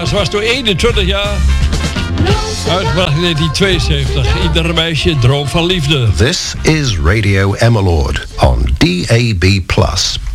ze was toen 21 jaar. Uitgebracht in 1972. Iedere meisje droom van liefde. This is Radio Emmeloord on DAB+.